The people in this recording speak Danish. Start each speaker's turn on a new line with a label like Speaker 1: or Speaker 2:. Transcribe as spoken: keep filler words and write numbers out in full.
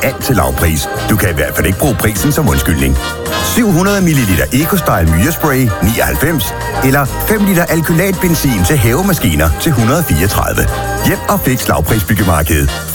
Speaker 1: alt til lavpris. Du kan i hvert fald ikke bruge prisen som undskyldning. syv hundrede milliliter EcoStyle Myrespray nioghalvfems eller fem liter alkylatbenzin til havemaskiner til et hundrede og fireogtredive. Hjem og fix lavprisbyggemarkedet.